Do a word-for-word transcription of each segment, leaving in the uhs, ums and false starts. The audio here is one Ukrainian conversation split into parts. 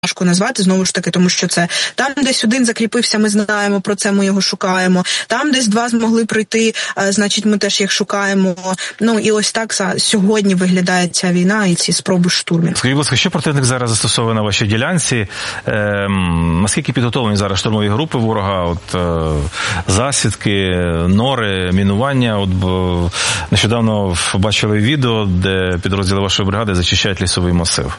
важко назвати, знову ж таки, тому що це там десь один закріпився, ми знаємо про це, ми його шукаємо. Там десь два змогли пройти, значить ми теж їх шукаємо. Ну і ось так сьогодні виглядає ця війна і ці спроби штурмів. Скажіть, будь ласка, що противник зараз застосовує на вашій ділянці? Е, наскільки підготовлені зараз штурмові групи ворога? От е, засідки, нори, мінування? От е, нещодавно бачили відео, де підрозділи вашої бригади зачищають лісовий масив.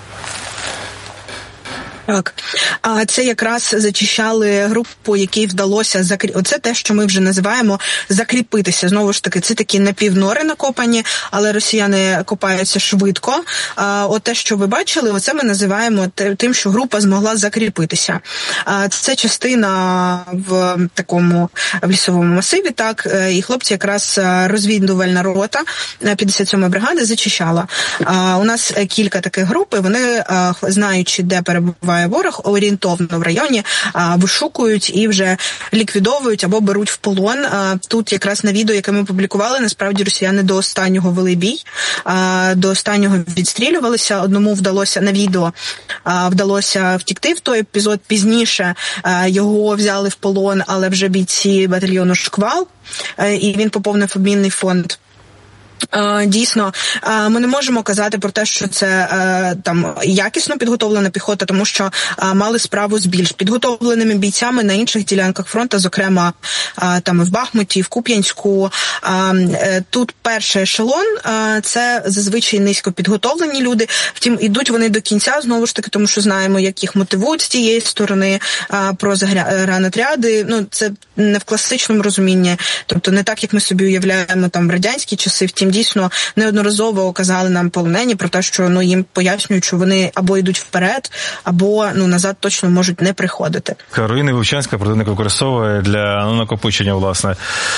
Так, а це якраз зачищали групу, якій вдалося закріпити. Оце те, що ми вже називаємо закріпитися. Знову ж таки, це такі напівнори накопані, але росіяни копаються швидко. А от те, що ви бачили, оце ми називаємо тим, що група змогла закріпитися. А це частина в такому в лісовому масиві, так, і хлопці якраз розвідувальна рота п'ятдесят сьомої бригади зачищала. А у нас кілька таких груп, і вони, знаючи, де перебуває ворог, орієнтовно в районі а, вишукують і вже ліквідовують або беруть в полон. А, тут якраз на відео, яке ми публікували, насправді росіяни до останнього вели бій, а, до останнього відстрілювалися. Одному вдалося на відео а, вдалося втікти в той епізод. Пізніше а, його взяли в полон, але вже бійці батальйону «Шквал», а, і він поповнив обмінний фонд. Дійсно, ми не можемо казати про те, що це там якісно підготовлена піхота, тому що мали справу з більш підготовленими бійцями на інших ділянках фронту, зокрема там і в Бахмуті, і в Куп'янську. Тут перший ешелон – це зазвичай низько підготовлені люди. Втім, ідуть вони до кінця, знову ж таки, тому що знаємо, як їх мотивують з тієї сторони про загранотряди. Ну, це не в класичному розумінні, тобто не так, як ми собі уявляємо там в радянські часи. Втім, дійсно, неодноразово казали нам полонені про те, що ну їм пояснюють, що вони або йдуть вперед, або ну назад точно можуть не приходити. Руїни Вовчанська противник використовує для ну, накопичення, власне,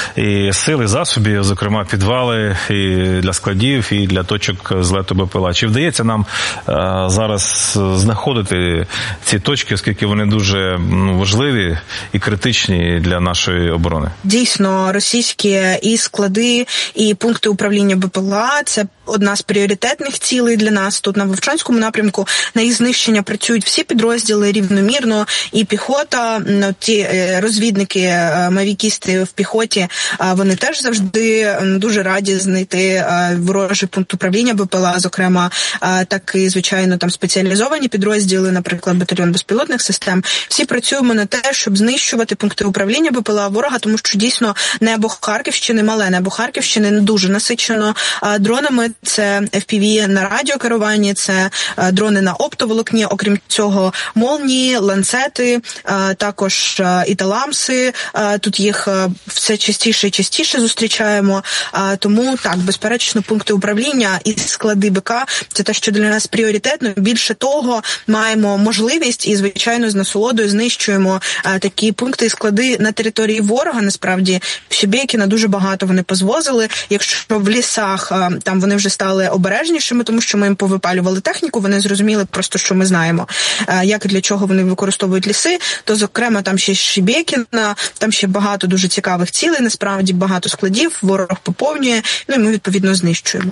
і сили, засобів, зокрема підвали, і для складів, і для точок злету БПЛА. Чи вдається нам а, зараз знаходити ці точки, оскільки вони дуже ну, важливі і критичні для нашої оборони? Дійсно, російські і склади, і пункти управління БПЛА – це одна з пріоритетних цілей для нас тут на Вовчанському напрямку. На їх знищення працюють всі підрозділи рівномірно, і піхота, ті розвідники, мавікісти в піхоті, вони теж завжди дуже раді знайти ворожий пункт управління БПЛА, зокрема, так і, звичайно, там спеціалізовані підрозділи, наприклад, батальйон безпілотних систем. Всі працюємо на те, щоб знищувати пункти управління БПЛА ворога, тому що дійсно небо Харківщини, мале небо Харківщини не дуже насичено дронами. Це еф пі ві на радіокеруванні, це дрони на оптоволокні, окрім цього молнії, ланцети, також і таламси. Тут їх все частіше і частіше зустрічаємо. Тому, так, безперечно, пункти управління і склади БК – це те, що для нас пріоритетно. Більше того, маємо можливість і, звичайно, з насолодою знищуємо такі пункти і склади на території ворога. Насправді, в Шебекіно дуже багато вони позвозили. Якщо в лісах там вони вже стали обережнішими, тому що ми їм повипалювали техніку, вони зрозуміли просто, що ми знаємо, як і для чого вони використовують ліси, то, зокрема, там ще Шебекіно, там ще багато дуже цікавих цілей, насправді багато складів, ворог поповнює, ну і ми, відповідно, знищуємо.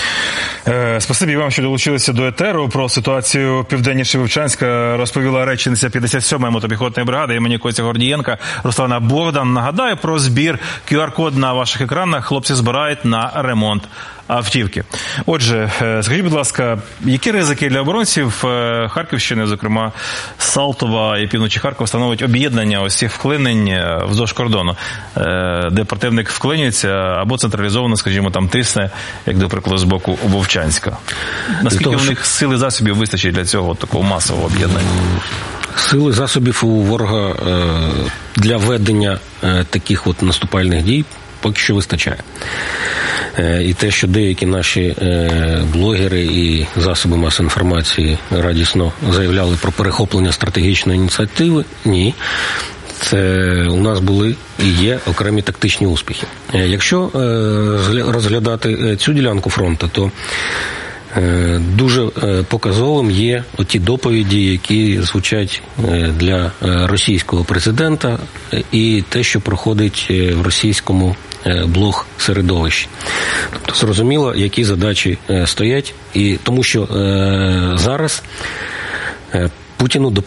Спасибі вам, що долучилися до етеру. Про ситуацію південніше Вовчанська розповіла речниця п'ятдесят сьомої мотопіхотної бригади імені Костя Гордієнка Руслана Богдан. Нагадаю про збір. ку ар-код на ваших екранах. Хлопці збирають на ремонт автівки. Отже, скажіть, будь ласка, які ризики для оборонців Харківщини, зокрема Салтова і півночі Харкова, становить об'єднання ось цих вклинень вздовж кордону, де противник вклинюється або централізовано, скажімо, там тисне, як до прикладу, з боку Вовчанська? Наскільки в них сили засобів вистачить для цього такого масового об'єднання? Сили засобів у ворога для ведення таких от наступальних дій поки що вистачає. І те, що деякі наші блогери і засоби масової інформації радісно заявляли про перехоплення стратегічної ініціативи, ні. Це у нас були і є окремі тактичні успіхи. Якщо розглядати цю ділянку фронту, то дуже показовим є оті доповіді, які звучать для російського президента, і те, що проходить в російському блог-середовищі. Тобто зрозуміло, які задачі стоять, і тому що зараз Путіну